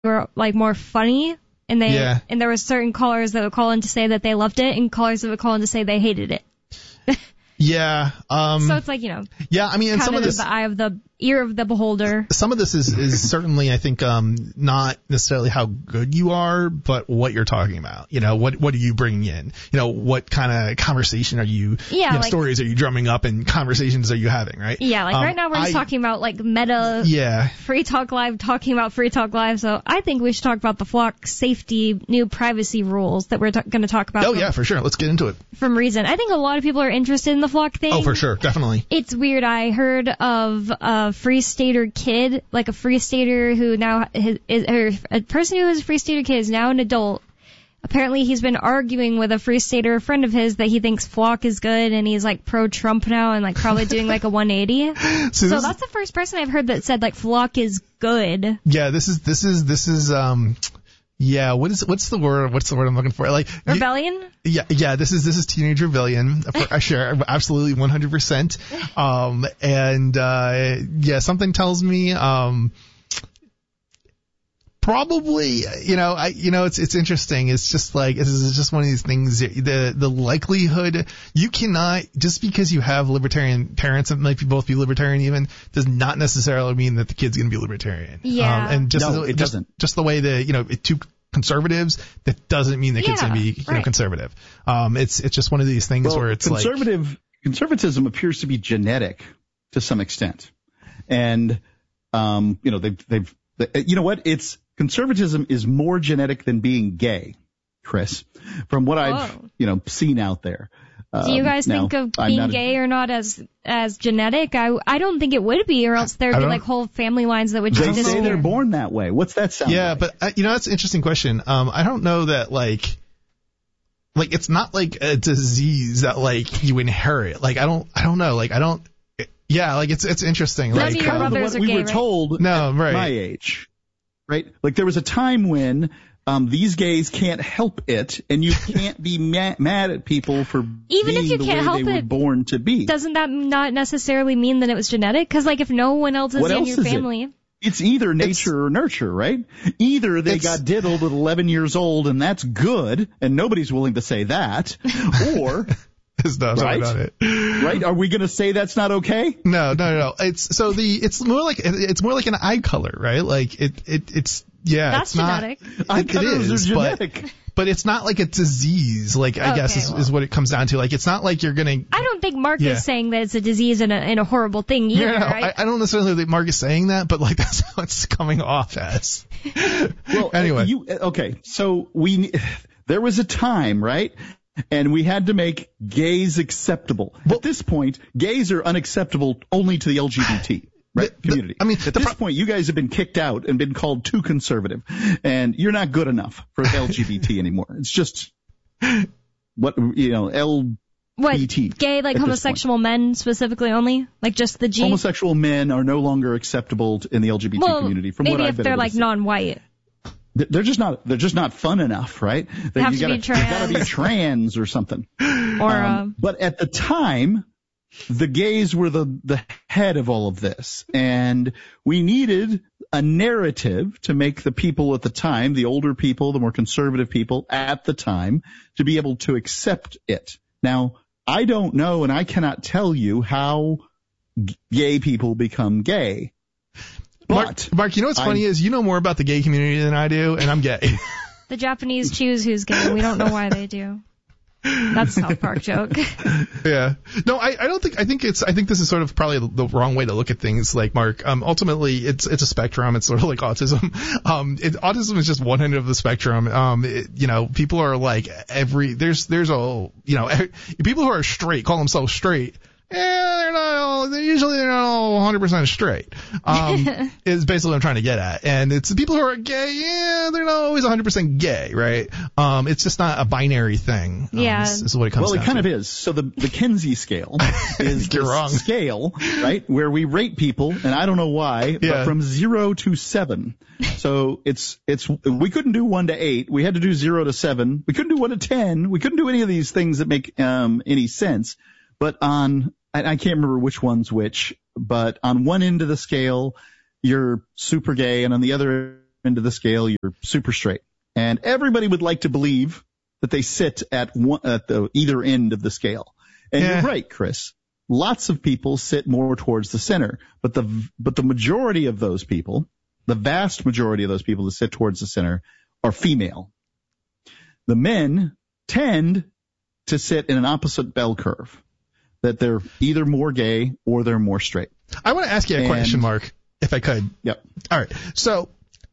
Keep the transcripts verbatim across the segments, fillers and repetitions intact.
were like more funny, and they Yeah. and there were certain callers that would call in to say that they loved it, and callers that would call in to say they hated it. Yeah. Um, So it's like, you know, yeah, I mean, and some kind of of this, the eye of the ear of the beholder. some of this is, is certainly, I think, um, not necessarily how good you are, but what you're talking about. You know, what, what are you bringing in? You know, what kind of conversation are you, Yeah, you know, like- stories are you drumming up and conversations are you having, right? Yeah, like Um, right now we're just I- talking about like meta Yeah. Free Talk Live, talking about Free Talk Live. So I think we should talk about the Flock safety new privacy rules that we're t- going to talk about. Oh, from, yeah, for sure. Let's get into it. from Reason. I think a lot of people are interested in the Flock thing. Oh, for sure. Definitely. It's weird. I heard of a Free Stater kid, like a Free Stater who now is, is or a person who is a Free Stater kid is now an adult. Apparently he's been arguing with a Free Stater friend of his that he thinks Flock is good, and he's like pro-Trump now and like probably doing like a one eighty. So, So this, that's the first person I've heard that said like Flock is good. yeah, this is, this is, this is, um, yeah, what is, what's the word, what's the word I'm looking for? Like, you- Rebellion? Yeah, yeah, this is, this is Teenage Rebellion. For, I share, absolutely one hundred percent. Um, and, uh, yeah, something tells me, um, probably, you know, I, you know, it's, it's interesting. It's just like, this is just one of these things, the, the likelihood, you cannot, just because you have libertarian parents that might be both be libertarian even, does not necessarily mean that the kid's going to be libertarian. Yeah. Um, and just, No, it just, doesn't. just the way the, you know, two conservatives, that doesn't mean the kid's Yeah, going to be, you know, right. conservative. Um, it's, it's just one of these things Well, where it's like, conservative conservatism appears to be genetic to some extent, and um, you know they've they've they, you know what it's conservatism is more genetic than being gay, Chris, from what I've Whoa. you know seen out there. Do you Um, guys now, think of I'm being not a- gay or not as as genetic? I I don't think it would be, or else there'd I be don't- like whole family lines that would just They say disappear. they're born that way. What's that sound yeah, like? but uh, you know, that's an interesting question. Um, I don't know that like, like it's not like a disease that like you inherit. Like I don't, I don't know. Like I don't. Yeah, like it's it's interesting. None Like of your kind of um, brothers what are we gay, were right? told No, at right. my age, right? Like there was a time when um, these gays can't help it, and you can't be ma- mad at people for Even if being you the can't way help they were it, born to be. Doesn't that not necessarily mean that it was genetic? Because like if no one else is What in else your is it? family, It's either nature or nurture, right? Either they It's- got diddled at eleven years old, and that's good, and nobody's willing to say that, or it's not, Right? not it. right? Are we going to say that's not okay? No, no, no. It's so the it's more like it's more like an eye color, right? Like it it it's yeah. that's it's not, genetic. Eye It, it colors is, are but genetic. but it's not like a disease. Like I Okay, guess is, well. is what it comes down to. Like it's not like you're gonna. I don't think Mark Yeah. is saying that it's a disease and a, and a horrible thing either, Yeah, no, right? I, I don't necessarily think Mark is saying that, but like that's how it's coming off as. Well, Anyway. you okay? So we there was a time, right? And we had to make gays acceptable. At this point, gays are unacceptable only to the L G B T right, The- the- community. I mean, at the this pro- point, you guys have been kicked out and been called too conservative, and you're not good enough for L G B T anymore. It's just what you know, L. what, B T gay, like at this homosexual men specifically only? Like just the G? Homosexual men are no longer acceptable in the L G B T well, community. From maybe what I've if been they're able to like see. non-white. They're just not. They're just not fun enough, right? They Have you to gotta, be trans. You gotta be trans or something. Or, Um, but at the time, the gays were the the head of all of this, and we needed a narrative to make the people at the time, the older people, the more conservative people at the time, to be able to accept it. Now, I don't know, and I cannot tell you how g- gay people become gay. Mark, But Mark, you know what's funny I'm- is you know more about the gay community than I do, and I'm gay. the Japanese choose who's gay. We don't know why they do. That's a South Park joke. Yeah. No, I, I don't think, I think it's, I think this is sort of probably the wrong way to look at things, like Mark. Um, ultimately, it's, it's a spectrum. It's sort of like autism. Um, it, autism is just one end of the spectrum. Um, it, you know, people are like every, there's, there's a, you know, every, people who are straight call themselves straight. Yeah, they're not all, they're usually they're not all one hundred percent straight. Um, is basically what I'm trying to get at. And it's the people who are gay, yeah, they're not always one hundred percent gay, right? Um, it's just not a binary thing. Um, Yeah. This is what it comes Well, it down kind to. of is. So the, the Kinsey scale is You're this wrong. scale, right, where we rate people, and I don't know why, Yeah. but from zero to seven. So it's, it's, we couldn't do one to eight. We had to do zero to seven. We couldn't do one to ten. We couldn't do any of these things that make, um, any sense. But on, I, I can't remember which one's which, but on one end of the scale, you're super gay, and on the other end of the scale, you're super straight. And everybody would like to believe that they sit at one, at the either end of the scale. And Yeah. you're right, Chris. Lots of people sit more towards the center, but the but the majority of those people, the vast majority of those people that sit towards the center are female. The men tend to sit in an opposite bell curve, that they're either more gay or they're more straight. I want to ask you a And- question, Mark, if I could. Yep. All right. So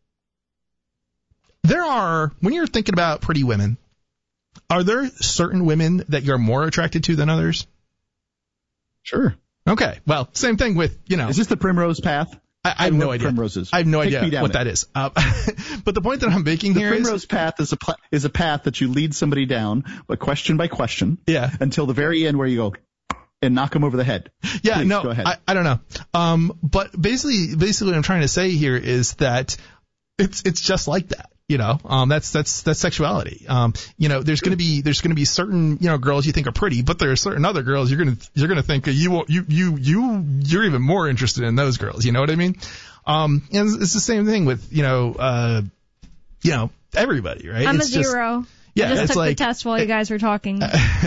there are, when you're thinking about pretty women, are there certain women that you're more attracted to than others? Sure. Okay. Well, same thing with, you know. Is this the primrose path? I, I have no love idea. primroses. I have no Take me idea down what it. that is. Uh, but the point that I'm making The here is, primrose path is a pla- is a path that you lead somebody down, but question by question, yeah, until the very end where you go and knock them over the head. yeah, Please, no, go ahead. I, I don't know. Um, but basically, basically, what I'm trying to say here is that it's it's just like that. You know, um, that's that's that's sexuality. Um, you know, there's gonna be there's gonna be certain you know girls you think are pretty, but there are certain other girls you're gonna you're gonna think you won't- you you you you're even more interested in those girls. You know what I mean? Um, and it's, it's the same thing with you know uh, you know everybody, right? I'm it's a just, zero. Yeah, I just it's took like the test while you guys were talking.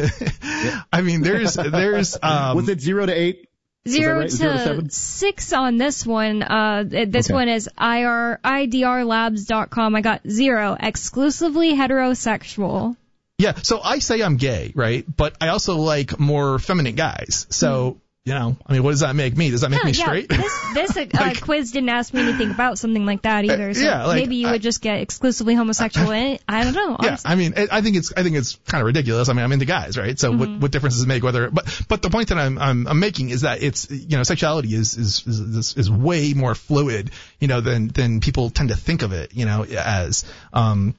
I mean, there's there's um, Was it zero to eight? Zero right? to, Zero to seven? six on this one. Uh, this Okay. one is I R I D R labs dot com. I got zero, exclusively heterosexual. yeah. So I say I'm gay, right? But I also like more feminine guys. So you know, I mean, what does that make me? Does that make Yeah, me yeah. straight? This, this uh, Like- quiz didn't ask me anything about something like that either. So yeah, like, maybe you I- would just get exclusively homosexual in it. I don't know. Yeah, honestly. I mean, I I think it's I think it's kind of ridiculous. I mean, I'm into guys, right? So what what difference does it make whether? But but the point that I'm I'm, I'm making is that it's you know sexuality is is, is is is way more fluid, you know, than than people tend to think of it, you know, as. Um,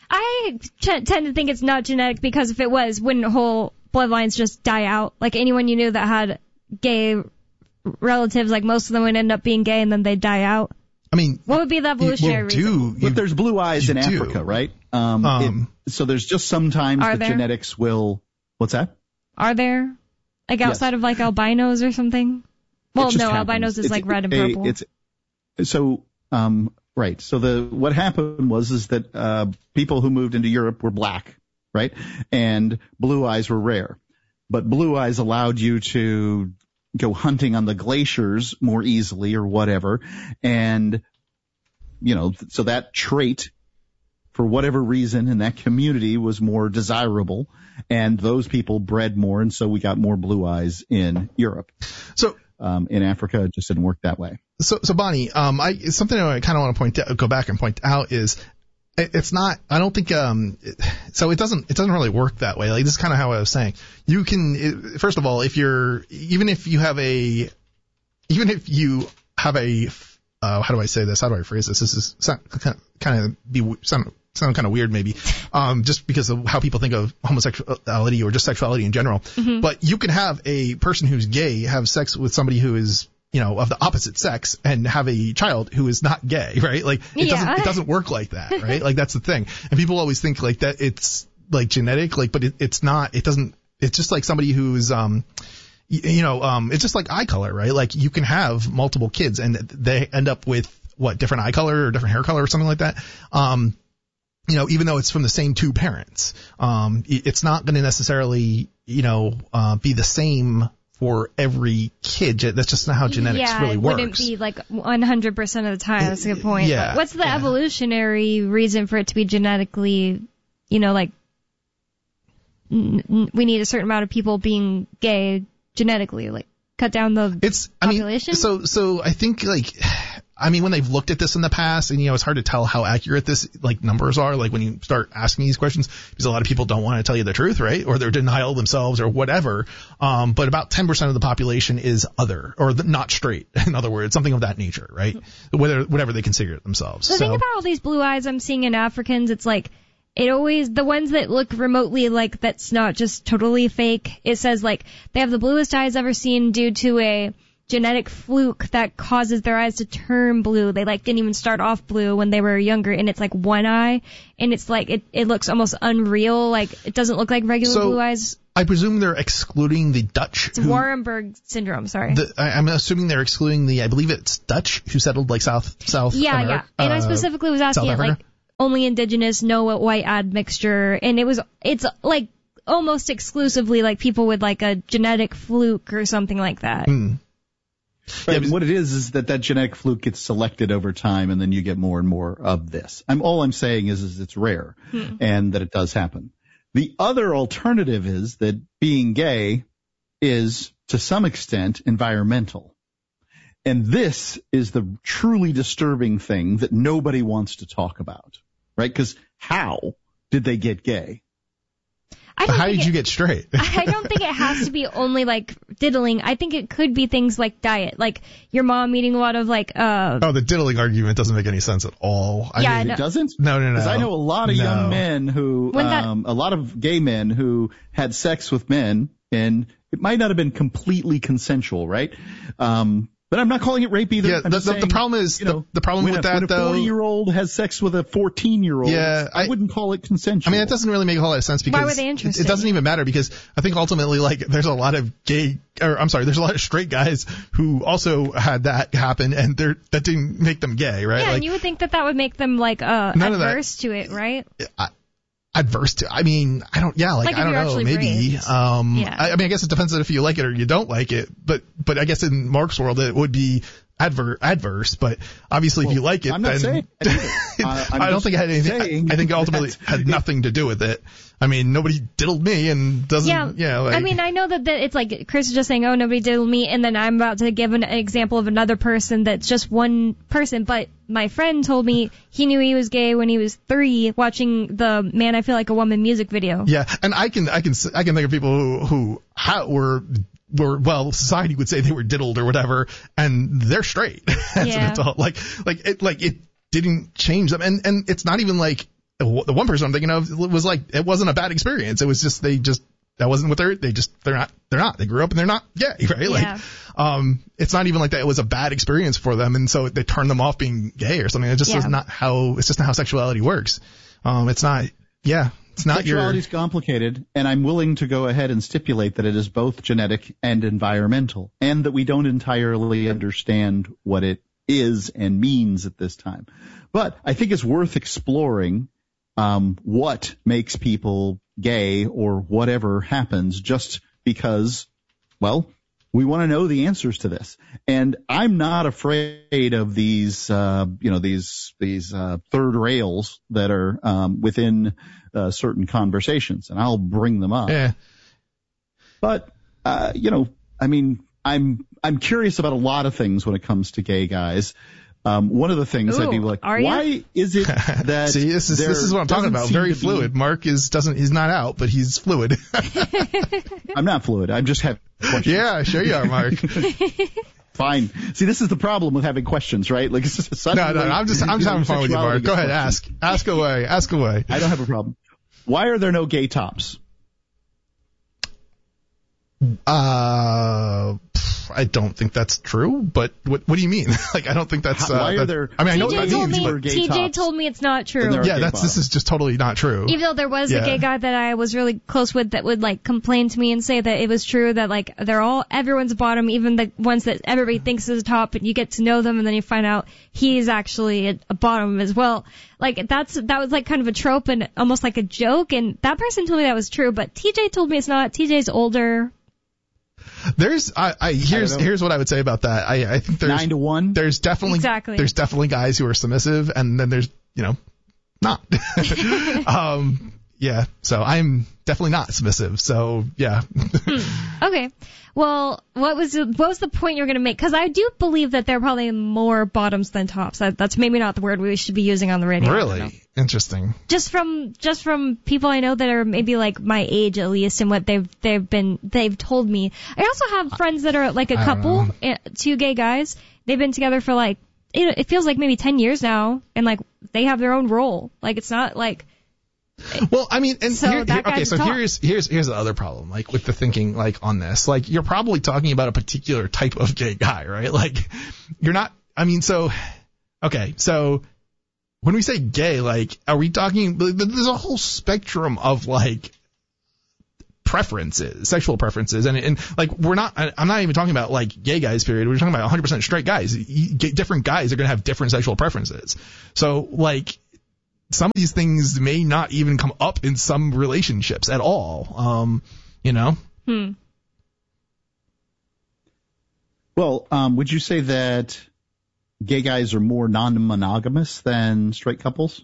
I t- tend to think it's not genetic because if it was, wouldn't whole bloodlines just die out? Like anyone you knew that had gay relatives, like most of them would end up being gay and then they'd die out. I mean, What would be the evolutionary you, well, reason? do, But you, there's blue eyes you in do. Africa, right? Um, Um, it, so there's just sometimes Are the there? genetics will. What's that? Are there? Like Yes. outside of like albinos or something? Well, It just no, happens. albinos is It's like red and a- purple. It's so um right. So the what happened was is that uh people who moved into Europe were black, right? And blue eyes were rare. But blue eyes allowed you to go hunting on the glaciers more easily or whatever. And you know, th- so that trait for whatever reason in that community was more desirable, and those people bred more, and so we got more blue eyes in Europe. so Um, in Africa, it just didn't work that way. So, so Bonnie, um, I something I kind of want to point out, go back and point out is it, it's not. I don't think. Um, it, so it doesn't. It doesn't really work that way. Like this is kind of how I was saying. You can it, first of all, if you're even if you have a even if you have a uh, how do I say this? How do I phrase this? This is sound, kind of be sound, sound kind of weird maybe, um, just because of how people think of homosexuality or just sexuality in general. Mm-hmm. But you can have a person who's gay have sex with somebody who is, you know, of the opposite sex and have a child who is not gay, right? Like it Yeah. doesn't it doesn't work like that, right? Like that's the thing. And people always think like that it's like genetic, like but it, it's not. It doesn't. It's just like somebody who's um you, you know um it's just like eye color, right? Like you can have multiple kids and they end up with what different eye color or different hair color or something like that. Um you know, even though it's from the same two parents, um, it- it's not going to necessarily, you know, uh, be the same for every kid. Ge- That's just not how genetics yeah, really it works. wouldn't be like one hundred percent of the time. That's a good point. Yeah, But what's the yeah. evolutionary reason for it to be genetically, you know, like n- n- we need a certain amount of people being gay genetically, like cut down the It's, I mean, population? so, so I think like, I mean, when they've looked at this in the past, and you know, it's hard to tell how accurate this like numbers are. Like when you start asking these questions, because a lot of people don't want to tell you the truth, right? Or they're denial themselves or whatever. Um, but about ten percent of the population is other or the, not straight. In other words, something of that nature, right? Whether whatever they consider it themselves. The so, thing about all these blue eyes I'm seeing in Africans, it's like, it always, the ones that look remotely like that's not just totally fake, it says like, they have the bluest eyes ever seen due to a genetic fluke that causes their eyes to turn blue. They like didn't even start off blue when they were younger, and it's like one eye, and it's like, it, it looks almost unreal, like it doesn't look like regular So, blue eyes. I presume they're excluding the Dutch. It's Warrenburg syndrome. Sorry. The, I, I'm assuming they're excluding the. I believe it's Dutch who settled like South South. Yeah, America, yeah. And uh, I specifically was asking it like only indigenous, no white admixture, and it was it's like almost exclusively like people with like a genetic fluke or something like that. Hmm. Right, yeah, what it is is that that genetic fluke gets selected over time, and then you get more and more of this. I'm all I'm saying is, is it's rare, hmm. and that it does happen. The other alternative is that being gay is, to some extent, environmental. And this is the truly disturbing thing that nobody wants to talk about, right? Because how did they get gay? I don't How did it, you get straight? I don't think it has to be only like diddling. I think it could be things like diet, like your mom eating a lot of like. Uh, oh, the diddling argument doesn't make any sense at all. I yeah, mean, no. It doesn't? No, no, no. Because I know a lot of no. young men who, that, um, a lot of gay men who had sex with men, and it might not have been completely consensual, right? Um, But I'm not calling it rape either. Yeah, I'm the, just the, saying, the problem is, you know, the, the problem when with a, that, when a though. forty-year-old has sex with a fourteen-year-old, yeah, I, I wouldn't call it consensual. I mean, it doesn't really make a whole lot of sense because why were they interested? It, it doesn't even matter because I think ultimately, like, there's a lot of gay, or I'm sorry, there's a lot of straight guys who also had that happen, and they're that didn't make them gay, right? Yeah, like, and you would think that that would make them like uh, adverse to it, right? I, adverse to. I mean, I don't. Yeah, like, like I don't know. Maybe. Raped. Um, yeah. I, I mean, I guess it depends on if you like it or you don't like it. But but I guess in Mark's world, it would be adver- adverse. But obviously, well, if you like it, I'm not then saying it uh, I'm I don't think it had anything. I, I think it ultimately had nothing to do with it. I mean, nobody diddled me and doesn't. Yeah. Yeah. Like, I mean, I know that, that it's like Chris is just saying, "Oh, nobody diddled me," and then I'm about to give an example of another person that's just one person. But my friend told me he knew he was gay when he was three, watching the "Man, I Feel Like a Woman" music video. Yeah, and I can I can I can think of people who who ha- were. were well, society would say they were diddled or whatever, and they're straight as yeah. an adult. Like, like it, like it didn't change them, and and it's not even like the one person I'm thinking of was like it wasn't a bad experience. It was just they just that wasn't what they're they just they're not they're not they grew up and they're not gay, right? Yeah. Like, um, it's not even like that. It was a bad experience for them, and so they turned them off being gay or something. It just yeah. is not how it's just not how sexuality works. Um, it's not. Yeah. It's not Sexuality is your... complicated, and I'm willing to go ahead and stipulate that it is both genetic and environmental, and that we don't entirely understand what it is and means at this time. But I think it's worth exploring um, what makes people gay or whatever happens, just because, well, we want to know the answers to this. And I'm not afraid of these, uh, you know, these, these, uh, third rails that are, um, within, uh, certain conversations, and I'll bring them up. Yeah. But, uh, you know, I mean, I'm, I'm curious about a lot of things when it comes to gay guys. Um, one of the things Ooh, I'd be like, are why you? is it that See, this is this is what I'm talking about. Very fluid. Be... Mark is doesn't he's not out, but he's fluid. I'm not fluid. I'm just having questions. Yeah, sure you are, Mark. Fine. See, this is the problem with having questions, right? Like, it's just suddenly, no, no, no, I'm just I'm just having fun with you, Mark. Go ahead, ask, ask away, ask away. I don't have a problem. Why are there no gay tops? Uh. I don't think that's true, but what what do you mean? Like, I don't think that's. Uh, Why are that, there? I mean, I know T J what that told means, me, but T J told me it's not true. yeah, that's this is just totally not true. Even though there was yeah. a gay guy that I was really close with that would like complain to me and say that it was true that like they're all everyone's bottom, even the ones that everybody thinks is a top, and you get to know them and then you find out he's actually a, a bottom as well. Like that's that was like kind of a trope and almost like a joke, and that person told me that was true, but T J told me it's not. T J's older. There's, I, I here's I here's what I would say about that. I, I think there's nine to one. There's definitely exactly. there's definitely guys who are submissive, and then there's you know not. um, yeah. So I'm definitely not submissive. So yeah. hmm. Okay. Well, what was the, what was the point you were going to make? Because I do believe that there are probably more bottoms than tops. That, that's maybe not the word we should be using on the radio. Really interesting. Just from just from people I know that are maybe like my age at least, and what they've they've been they've told me. I also have friends that are like a couple, two gay guys. They've been together for like it, it feels like maybe ten years now, and like they have their own role. Like it's not like. Well, I mean, and so here, here, okay, so top. here's here's here's the other problem, like with the thinking, like on this, like you're probably talking about a particular type of gay guy, right? Like you're not. I mean, so okay, so when we say gay, like, are we talking? There's a whole spectrum of like preferences, sexual preferences, and and like we're not. I'm not even talking about like gay guys. Period. We're talking about one hundred percent straight guys. Different guys are going to have different sexual preferences. So like some of these things may not even come up in some relationships at all. Um, you know. Hmm. Well, um, would you say that gay guys are more non-monogamous than straight couples?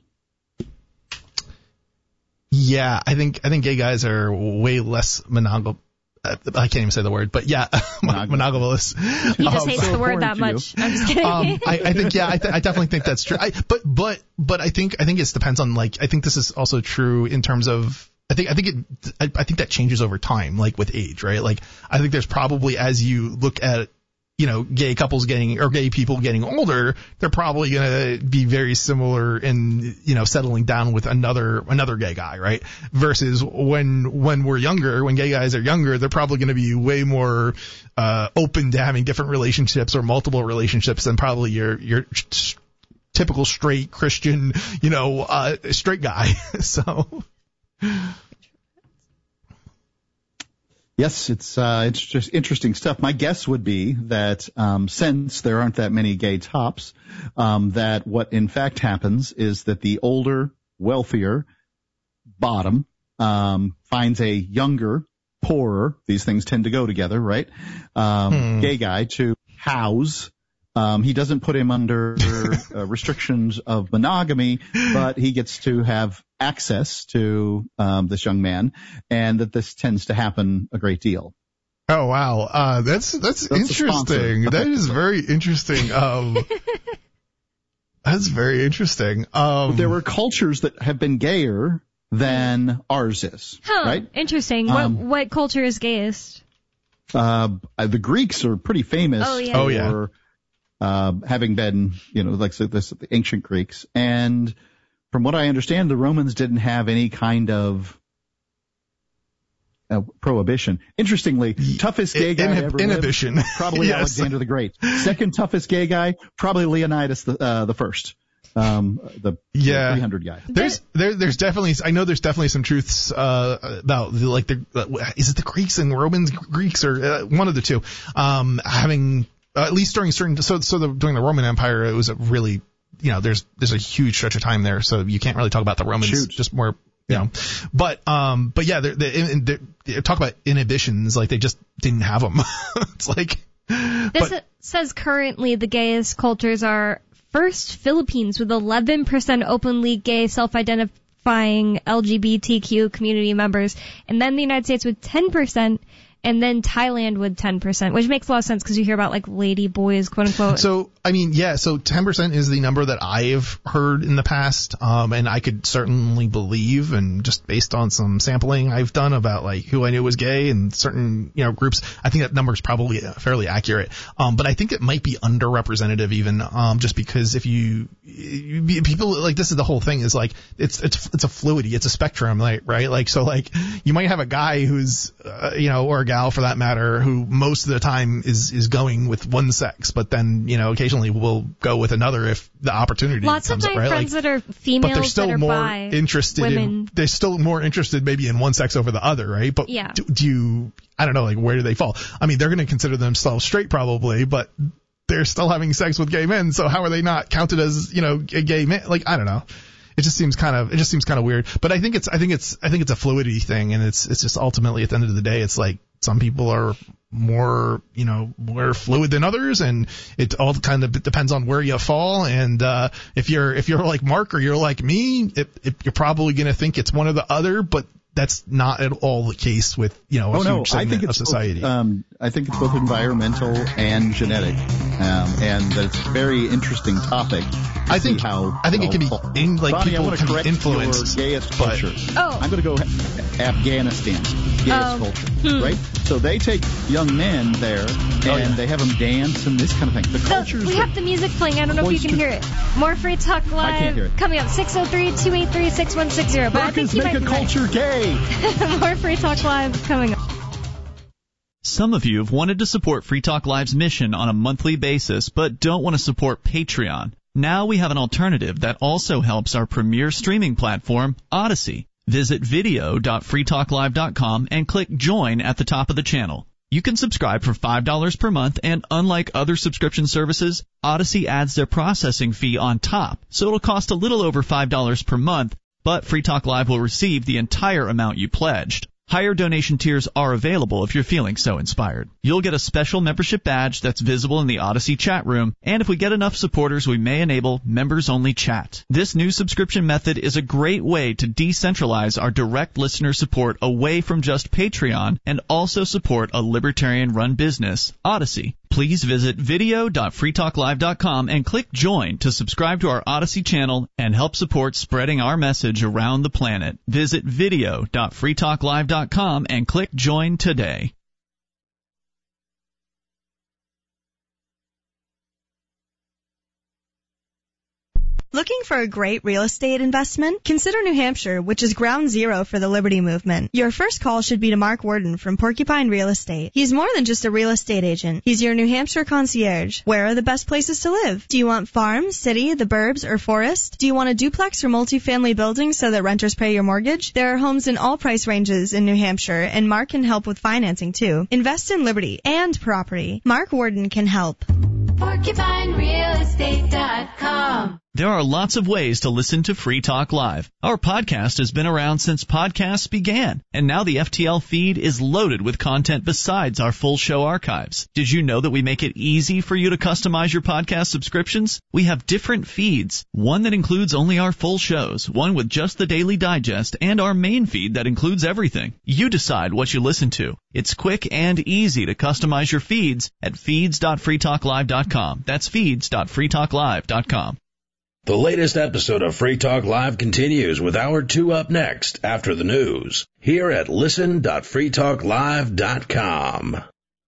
Yeah, I think I think gay guys are way less monogam. I can't even say the word, but yeah, monogamous. He just um, hates so the word that important to much. I'm just kidding. Um, I, I think yeah, I, th- I definitely think that's true. I, but but but I think I think it depends on like I think this is also true in terms of I think I think it I, I think that changes over time, like with age, right? Like I think there's probably as you look at you know, gay couples getting, or gay people getting older, they're probably going to be very similar in, you know, settling down with another, another gay guy, right? Versus when, when we're younger, when gay guys are younger, they're probably going to be way more, uh, open to having different relationships or multiple relationships than probably your, your typical straight Christian, you know, uh, straight guy. So. Yes, it's uh, it's just interesting stuff. My guess would be that um, since there aren't that many gay tops, um, that what in fact happens is that the older, wealthier bottom um, finds a younger, poorer, these things tend to go together, right? Um, hmm. Gay guy to house. Um, he doesn't put him under uh, restrictions of monogamy, but he gets to have access to um, this young man, and that this tends to happen a great deal. Oh wow, uh, that's that's, that's interesting. That is very interesting. Um, that's very interesting. Um, there were cultures that have been gayer than ours is. Huh, right? Interesting. Um, what what culture is gayest? Uh, the Greeks are pretty famous oh, yeah. for oh, yeah. uh, having been, you know, like so this, the ancient Greeks. And from what I understand, the Romans didn't have any kind of uh, prohibition. Interestingly, toughest gay guy Inhib- ever inhibition. lived, probably yes. Alexander the Great. Second toughest gay guy, probably Leonidas the, uh, the first. Um, the yeah. three hundred guy. There's there there's definitely I know there's definitely some truths uh about the, like the uh, is it the Greeks and Romans Greeks or uh, one of the two um having uh, at least during certain so so the, during the Roman Empire it was a really you know there's there's a huge stretch of time there so you can't really talk about the Romans Shoot. just more you know but um but yeah they're, they're, they're, talk about inhibitions like they just didn't have them. It's like this but, says currently the gayest cultures are first, Philippines with eleven percent openly gay self-identifying L G B T Q community members, and then the United States with ten percent, and then Thailand with ten percent, which makes a lot of sense because you hear about like lady boys, quote unquote. So, I mean, yeah, so ten percent is the number that I've heard in the past, um, and I could certainly believe, and just based on some sampling I've done about like who I knew was gay and certain, you know, groups, I think that number is probably fairly accurate. Um, but I think it might be underrepresentative even, um, just because if you, you, people, like this is the whole thing is like, it's, it's, it's a fluidity, it's a spectrum, like, right? Like, so like, you might have a guy who's, uh, you know, or a gal for that matter, who most of the time is, is going with one sex, but then, you know, occasionally will go with another if the opportunity Lots comes of my up, right? friends like, that are females but they're still that are more bi, interested women. in, they're still more interested maybe in one sex over the other, right? But yeah. do, do you, I don't know, like where do they fall? I mean, they're going to consider themselves straight probably, but they're still having sex with gay men, so how are they not counted as, you know, a gay man? Like, I don't know. It just seems kind of, it just seems kind of weird. But I think it's, I think it's, I think it's a fluidity thing, and it's, it's just ultimately at the end of the day, it's like some people are more, you know, more fluid than others, and it all kind of depends on where you fall. And uh if you're, if you're like Mark or you're like me, it, it, you're probably going to think it's one or the other, but that's not at all the case with, you know, a oh, no. huge segment I think of it's society. Both, um, I think it's both environmental and genetic, um, and that it's a very interesting topic. I think how I think it can be in, like Bonnie, people I can correct be influenced. Your gayest but, culture. Oh. I'm going to go Afghanistan, gayest oh. culture, hmm. right? So they take young men there and oh, yeah. they have them dance and this kind of thing. The so cultures. we have the music playing. I don't know if you can hear it. More Free Talk Live I can't hear it. coming up six oh three, two eight three, six one six zero. But I think you make might a be culture right. gay. More Free Talk Live coming up. Some of you have wanted to support Free Talk Live's mission on a monthly basis, but don't want to support Patreon. Now we have an alternative that also helps our premier streaming platform, Odyssey. Visit video dot free talk live dot com and click Join at the top of the channel. You can subscribe for five dollars per month, and unlike other subscription services, Odyssey adds their processing fee on top, so it'll cost a little over five dollars per month, but Free Talk Live will receive the entire amount you pledged. Higher donation tiers are available if you're feeling so inspired. You'll get a special membership badge that's visible in the Odyssey chat room, and if we get enough supporters, we may enable members-only chat. This new subscription method is a great way to decentralize our direct listener support away from just Patreon and also support a libertarian-run business, Odyssey. Please visit video dot free talk live dot com and click Join to subscribe to our Odyssey channel and help support spreading our message around the planet. Visit video dot free talk live dot com and click Join today. Looking for a great real estate investment? Consider New Hampshire, which is ground zero for the Liberty Movement. Your first call should be to Mark Worden from Porcupine Real Estate. He's more than just a real estate agent. He's your New Hampshire concierge. Where are the best places to live? Do you want farm, city, the burbs, or forest? Do you want a duplex or multifamily building so that renters pay your mortgage? There are homes in all price ranges in New Hampshire, and Mark can help with financing too. Invest in liberty and property. Mark Worden can help. Porcupine Real Estate dot com. There are lots of ways to listen to Free Talk Live. Our podcast has been around since podcasts began, and now the F T L feed is loaded with content besides our full show archives. Did you know that we make it easy for you to customize your podcast subscriptions? We have different feeds, one that includes only our full shows, one with just the Daily Digest, and our main feed that includes everything. You decide what you listen to. It's quick and easy to customize your feeds at feeds dot free talk live dot com. That's feeds dot free talk live dot com. The latest episode of Free Talk Live continues with Hour two up next after the news here at listen dot free talk live dot com.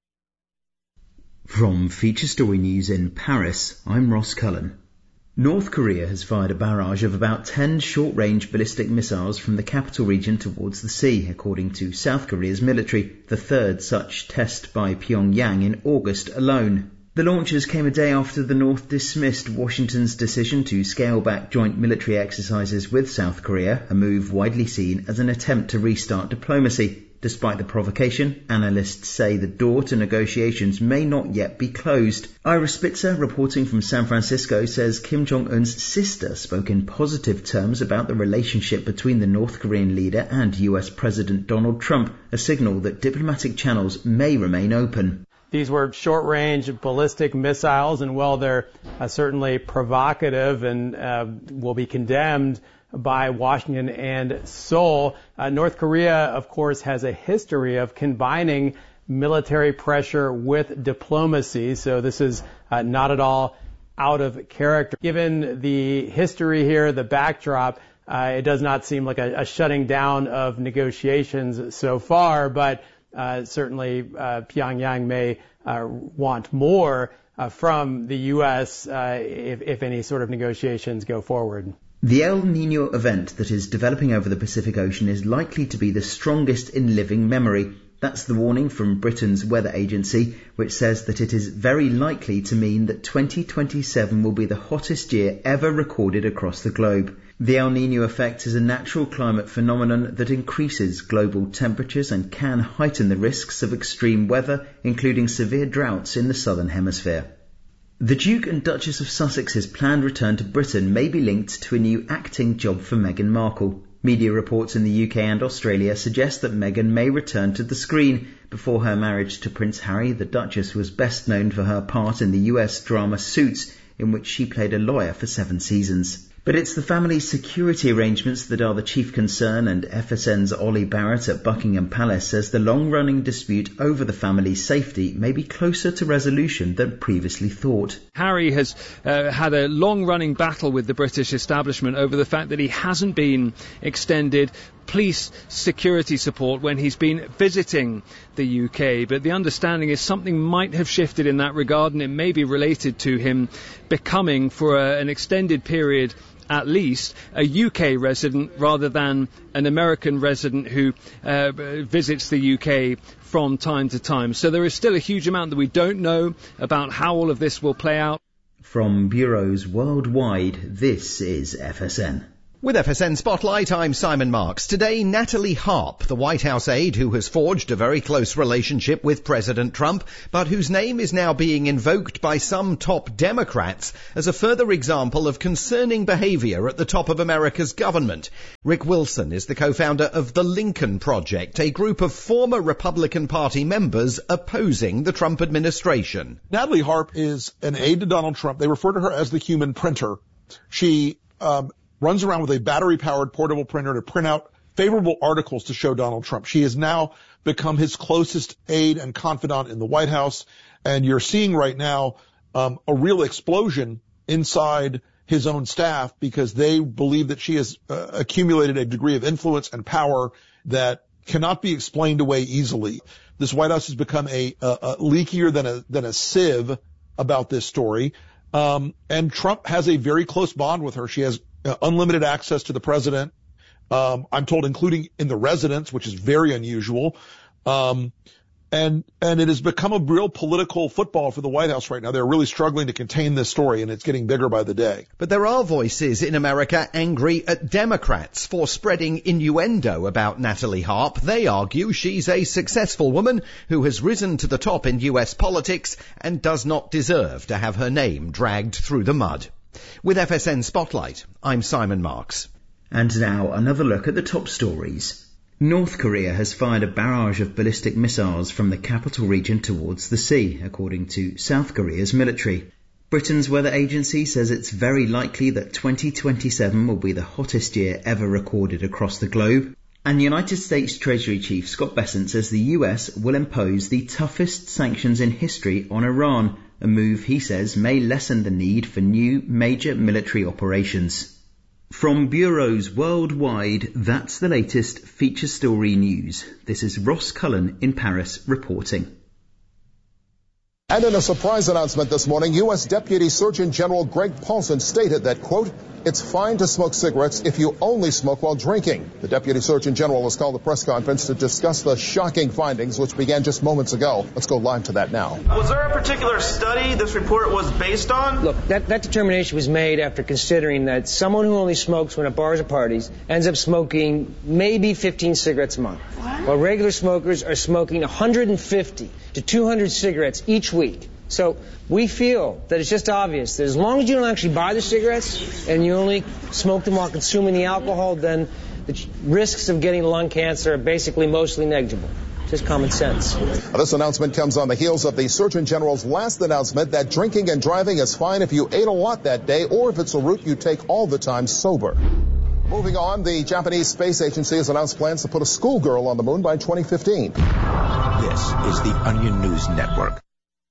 From Feature Story News in Paris, I'm Ross Cullen. North Korea has fired a barrage of about ten short-range ballistic missiles from the capital region towards the sea, according to South Korea's military, the third such test by Pyongyang in August alone. The launches came a day after the North dismissed Washington's decision to scale back joint military exercises with South Korea, a move widely seen as an attempt to restart diplomacy. Despite the provocation, analysts say the door to negotiations may not yet be closed. Ira Spitzer, reporting from San Francisco, says Kim Jong-un's sister spoke in positive terms about the relationship between the North Korean leader and U S President Donald Trump, a signal that diplomatic channels may remain open. These were short-range ballistic missiles, and while they're uh, certainly provocative and uh, will be condemned by Washington and Seoul, uh, North Korea, of course, has a history of combining military pressure with diplomacy, so this is uh, not at all out of character. Given the history here, the backdrop, uh, it does not seem like a, a shutting down of negotiations so far, but Uh, certainly, uh, Pyongyang may uh, want more uh, from the U S uh, if, if any sort of negotiations go forward. The El Niño event that is developing over the Pacific Ocean is likely to be the strongest in living memory. That's the warning from Britain's weather agency, which says that it is very likely to mean that twenty twenty-seven will be the hottest year ever recorded across the globe. The El Niño effect is a natural climate phenomenon that increases global temperatures and can heighten the risks of extreme weather, including severe droughts in the southern hemisphere. The Duke and Duchess of Sussex's planned return to Britain may be linked to a new acting job for Meghan Markle. Media reports in the U K and Australia suggest that Meghan may return to the screen. Before her marriage to Prince Harry, the Duchess was best known for her part in the U S drama Suits, in which she played a lawyer for seven seasons. But it's the family's security arrangements that are the chief concern, and F S N's Ollie Barrett at Buckingham Palace says the long-running dispute over the family's safety may be closer to resolution than previously thought. Harry has uh, had a long-running battle with the British establishment over the fact that he hasn't been extended police security support when he's been visiting the U K, but the understanding is something might have shifted in that regard, and it may be related to him becoming, for a, an extended period at least, a U K resident rather than an American resident who uh, visits the U K from time to time. So there is still a huge amount that we don't know about how all of this will play out. From bureaus worldwide, this is F S N. With F S N Spotlight, I'm Simon Marks. Today, Natalie Harp, the White House aide who has forged a very close relationship with President Trump, but whose name is now being invoked by some top Democrats as a further example of concerning behavior at the top of America's government. Rick Wilson is the co-founder of the Lincoln Project, a group of former Republican Party members opposing the Trump administration. Natalie Harp is an aide to Donald Trump. They refer to her as the human printer. She, um, runs around with a battery-powered portable printer to print out favorable articles to show Donald Trump. She has now become his closest aide and confidant in the White House, and you're seeing right now um, a real explosion inside his own staff because they believe that she has uh, accumulated a degree of influence and power that cannot be explained away easily. This White House has become a, a, a leakier than a than a sieve about this story, um, and Trump has a very close bond with her. She has Uh, unlimited access to the president. Um, I'm told including in the residence, which is very unusual. Um, and, and it has become a real political football for the White House right now. They're really struggling to contain this story, and it's getting bigger by the day. But there are voices in America angry at Democrats for spreading innuendo about Natalie Harp. They argue she's a successful woman who has risen to the top in U S politics and does not deserve to have her name dragged through the mud. With F S N Spotlight, I'm Simon Marks. And now another look at the top stories. North Korea has fired a barrage of ballistic missiles from the capital region towards the sea, according to South Korea's military. Britain's weather agency says it's very likely that twenty twenty-seven will be the hottest year ever recorded across the globe. And United States Treasury Chief Scott Bessent says the U S will impose the toughest sanctions in history on Iran, a move he says may lessen the need for new major military operations. From bureaus worldwide, that's the latest feature story news. This is Ross Cullen in Paris reporting. And in a surprise announcement this morning, U S Deputy Surgeon General Greg Paulson stated that, quote, "It's fine to smoke cigarettes if you only smoke while drinking." The Deputy Surgeon General has called a press conference to discuss the shocking findings, which began just moments ago. Let's go live to that now. Was there a particular study this report was based on? Look, that, that determination was made after considering that someone who only smokes when at bars or parties ends up smoking maybe fifteen cigarettes a month, what? while regular smokers are smoking one hundred fifty to two hundred cigarettes each week. So we feel that it's just obvious that as long as you don't actually buy the cigarettes and you only smoke them while consuming the alcohol, then the risks of getting lung cancer are basically mostly negligible. Just common sense. This announcement comes on the heels of the Surgeon General's last announcement that drinking and driving is fine if you ate a lot that day or if it's a route you take all the time sober. Moving on, the Japanese Space Agency has announced plans to put a schoolgirl on the moon by twenty fifteen. This is the Onion News Network.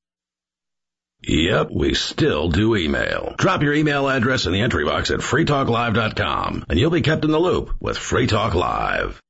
Yep, we still do email. Drop your email address in the entry box at free talk live dot com, and you'll be kept in the loop with Free Talk Live.